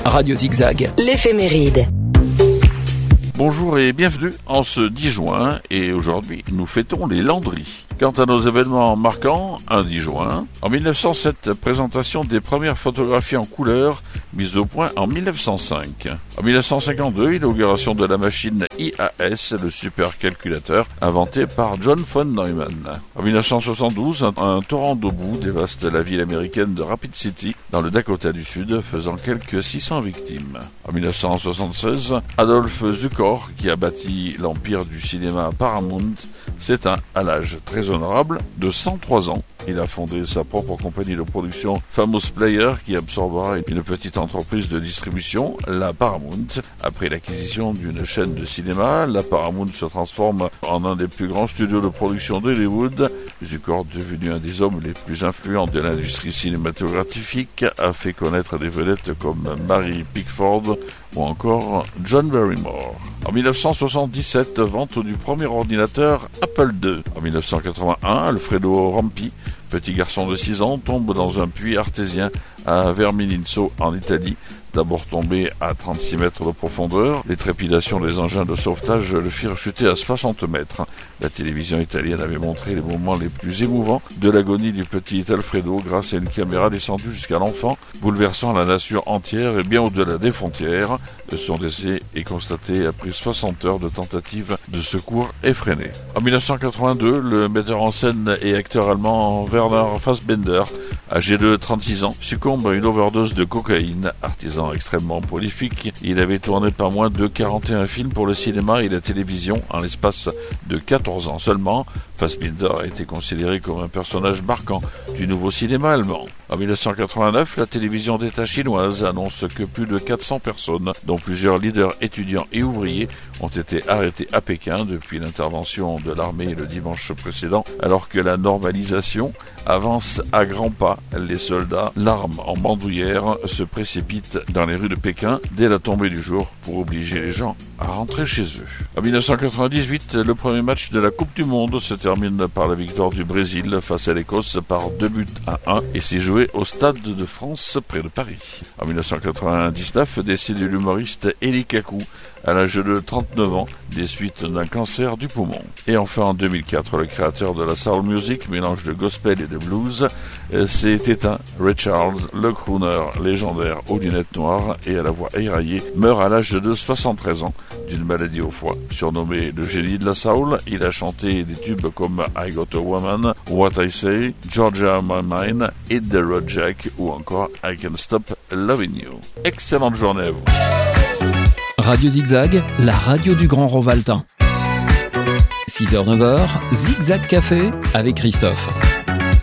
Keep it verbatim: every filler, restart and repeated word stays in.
Radio Zigzag. L'éphéméride. Bonjour et bienvenue en ce dix juin, et aujourd'hui nous fêtons les Landry. Quant à nos événements marquants, un dix juin, en mille neuf cent sept, présentation des premières photographies en couleur mises au point en mille neuf cent cinq. En mille neuf cent cinquante-deux, inauguration de la machine I A S, le supercalculateur inventé par John von Neumann. En mille neuf cent soixante-douze, un, un torrent d'eau boue dévaste la ville américaine de Rapid City, dans le Dakota du Sud, faisant quelques six cents victimes. En mille neuf cent soixante-seize, Adolphe Zukor, qui a bâti l'empire du cinéma Paramount, s'éteint à l'âge très honorable de cent trois ans. Il a fondé sa propre compagnie de production Famous Player, qui absorbera une petite entreprise de distribution, la Paramount. Après l'acquisition d'une chaîne de cinéma, la Paramount se transforme en un des plus grands studios de production d'Hollywood. Zukor, devenu un des hommes les plus influents de l'industrie cinématographique, a fait connaître des vedettes comme Mary Pickford ou encore John Barrymore. En mille neuf cent soixante-dix-sept, vente du premier ordinateur Apple deux. En mille neuf cent quatre-vingt-un, Alfredo Rampi, petit garçon de six ans, tombe dans un puits artésien à Verminizzo en Italie. D'abord tombé à trente-six mètres de profondeur, les trépidations des engins de sauvetage le firent chuter à soixante mètres. La télévision italienne avait montré les moments les plus émouvants de l'agonie du petit Alfredo grâce à une caméra descendue jusqu'à l'enfant, bouleversant la nation entière et bien au-delà des frontières. Son décès est constaté après soixante heures de tentatives de secours effrénées. En mille neuf cent quatre-vingt-deux, le metteur en scène et acteur allemand Werner Fassbinder, âgé de trente-six ans, succombe à une overdose de cocaïne. Artisan extrêmement prolifique, il avait tourné pas moins de quarante et un films pour le cinéma et la télévision en l'espace de quatorze ans seulement. Fassbinder a été considéré comme un personnage marquant du nouveau cinéma allemand. En mille neuf cent quatre-vingt-neuf, la télévision d'État chinoise annonce que plus de quatre cents personnes, dont plusieurs leaders étudiants et ouvriers, ont été arrêtés à Pékin depuis l'intervention de l'armée le dimanche précédent, alors que la normalisation avance à grands pas. Les soldats, l'arme en bandoulière, se précipitent dans les rues de Pékin dès la tombée du jour pour obliger les gens à rentrer chez eux. En mille neuf cent quatre-vingt-dix-huit, le premier match de la Coupe du Monde se termine par la victoire du Brésil face à l'Écosse par deux buts à un et s'est joué au Stade de France près de Paris. En mille neuf cent quatre-vingt-dix-neuf, décès de l'humoriste Eli Kaku à l'âge de trente-neuf ans des suites d'un cancer du poumon. Et enfin en deux mille quatre, le créateur de la soul music, mélange de gospel et de blues, s'est éteint. Ray Charles, le crooner légendaire aux lunettes noires et à la voix éraillée, meurt à l'âge de soixante-treize ans d'une maladie au foie. Surnommé le génie de la soul, il a chanté des tubes comme I Got a Woman, What I Say, Georgia My Mind, Hit the Road Jack ou encore I Can't Stop Loving You. Excellente journée à vous. Radio Zigzag, la radio du Grand Rovaltain. six heures neuf heures, Zigzag Café avec Christophe.